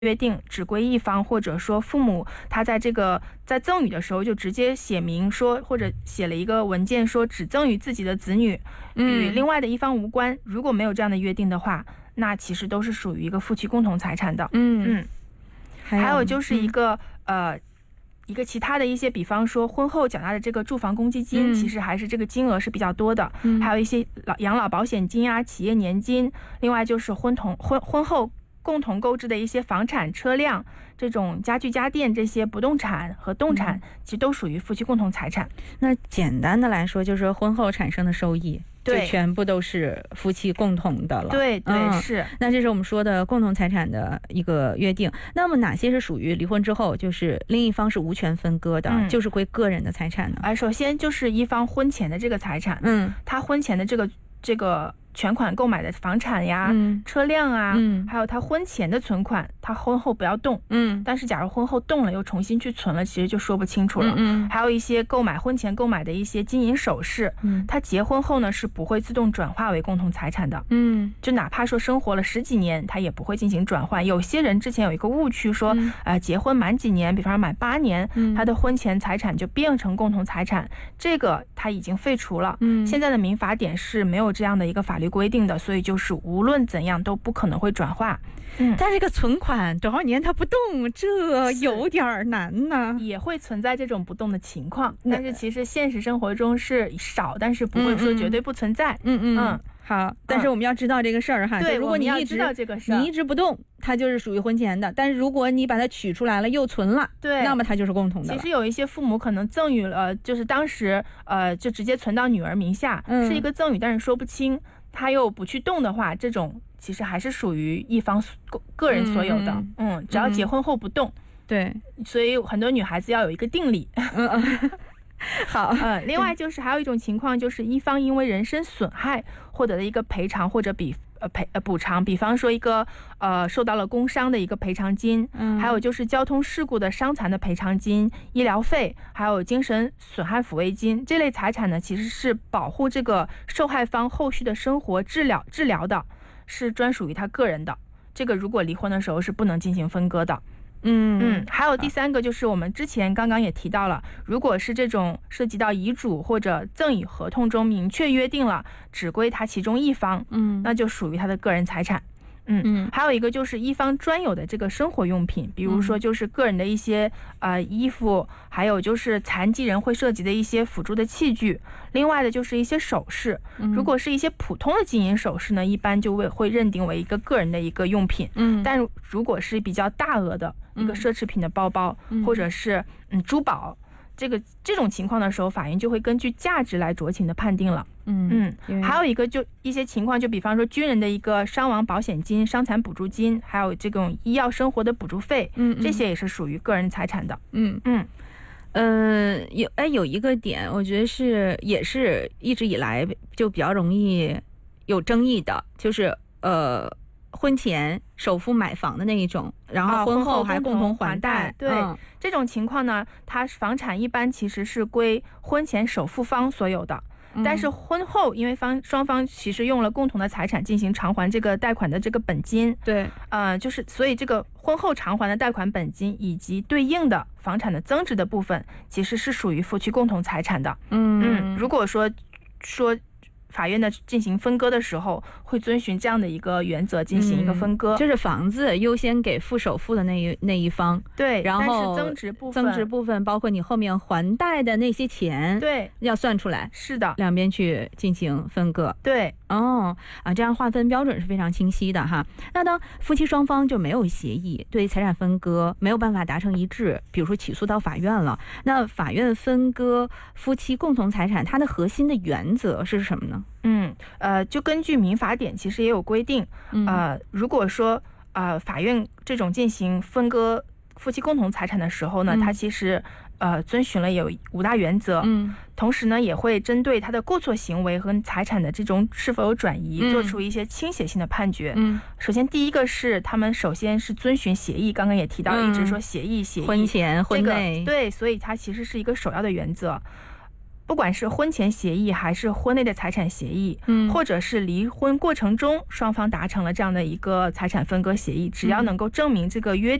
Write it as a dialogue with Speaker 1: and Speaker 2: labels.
Speaker 1: 约定只归一方，或者说父母他在赠与的时候就直接写明说，或者写了一个文件说只赠与自己的子女，与另外的一方无关。如果没有这样的约定的话，那其实都是属于一个夫妻共同财产的。还有就是一个其他的一些，比方说婚后缴纳的这个住房公积金，其实还是这个金额是比较多的。还有一些养老保险金啊、企业年金，另外就是婚后共同购置的一些房产、车辆，这种家具家电这些不动产和动产，其实都属于夫妻共同财产。
Speaker 2: 那简单的来说，就是婚后产生的收益，就全部都是夫妻共同的了。
Speaker 1: 对，是。
Speaker 2: 那这是我们说的共同财产的一个约定。那么哪些是属于离婚之后就是另一方是无权分割的，就是归个人的财产呢？
Speaker 1: 首先就是一方婚前的这个财产，他婚前的这个全款购买的房产呀、车辆啊，还有他婚前的存款，他婚后不要动。但是假如婚后动了又重新去存了，其实就说不清楚了。还有一些婚前购买的一些金银首饰，他结婚后呢是不会自动转化为共同财产的。就哪怕说生活了10几年，他也不会进行转换。有些人之前有一个误区说，结婚满几年，比方说满8年，他的婚前财产就变成共同财产，这个他已经废除了。现在的民法典是没有这样的一个法律规定的，所以就是无论怎样都不可能会转化。
Speaker 2: 但这个存款多少年它不动，这有点难呢。
Speaker 1: 也会存在这种不动的情况，但是其实现实生活中是少，但是不会说绝对不存在。
Speaker 2: 好，但是我们要知道这个事儿哈。
Speaker 1: 对，
Speaker 2: 如果你一直不动，它就是属于婚前的；但是如果你把它取出来了又存了，
Speaker 1: 对，
Speaker 2: 那么它就是共同的。
Speaker 1: 其实有一些父母可能赠与了，就是当时就直接存到女儿名下，是一个赠与，但是说不清，他又不去动的话，这种其实还是属于一方个人所有的。只要结婚后不动。
Speaker 2: 对，
Speaker 1: 所以很多女孩子要有一个定理。
Speaker 2: 好，
Speaker 1: 另外就是还有一种情况，就是一方因为人身损害获得的一个赔偿或者补偿，比方说一个受到了工伤的一个赔偿金，还有就是交通事故的伤残的赔偿金、医疗费，还有精神损害抚慰金，这类财产呢，其实是保护这个受害方后续的生活治疗的，是专属于他个人的。这个如果离婚的时候是不能进行分割的。还有第3个就是我们之前刚刚也提到了，如果是这种涉及到遗嘱或者赠与合同中明确约定了只归他其中一方，那就属于他的个人财产。还有一个就是一方专有的这个生活用品，比如说就是个人的一些衣服，还有就是残疾人会涉及的一些辅助的器具，另外的就是一些首饰。如果是一些普通的金银首饰呢，一般就会认定为一个个人的一个用品。但如果是比较大额的一个奢侈品的包包，或者是珠宝，这种情况的时候，法院就会根据价值来酌情的判定了。还有一些情况，就比方说军人的一个伤亡保险金、伤残补助金，还有这种医药生活的补助费，这些也是属于个人财产的。
Speaker 2: 有一个点，我觉得也是一直以来就比较容易有争议的，就是婚前首付买房的那一种，然后婚后还共同还贷。
Speaker 1: 对，这种情况呢，它房产一般其实是归婚前首付方所有的。但是婚后因为双方其实用了共同的财产进行偿还这个贷款的这个本金，
Speaker 2: 对，
Speaker 1: 所以这个婚后偿还的贷款本金以及对应的房产的增值的部分，其实是属于夫妻共同财产的。如果说法院的进行分割的时候，会遵循这样的一个原则进行一个分割，
Speaker 2: 就是房子优先给付首付的那一方，
Speaker 1: 对，
Speaker 2: 然后
Speaker 1: 但是增值部分
Speaker 2: 包括你后面还贷的那些钱，
Speaker 1: 对，
Speaker 2: 要算出来，
Speaker 1: 是的，
Speaker 2: 两边去进行分割。
Speaker 1: 对，
Speaker 2: 这样划分标准是非常清晰的哈。那当夫妻双方就没有协议，对财产分割没有办法达成一致，比如说起诉到法院了，那法院分割夫妻共同财产，它的核心的原则是什么呢？
Speaker 1: 就根据民法典其实也有规定，如果说法院这种进行分割夫妻共同财产的时候呢，它其实遵循了有5大原则，同时呢也会针对他的过错行为和财产的这种是否有转移，做出一些倾斜性的判决。首先第一个是他们首先是遵循协议，刚刚也提到一直说协议，
Speaker 2: 婚前婚内，
Speaker 1: 对，所以它其实是一个首要的原则。 不管是婚前协议还是婚内的财产协议，或者是离婚过程中双方达成了这样的一个财产分割协议，只要能够证明这个约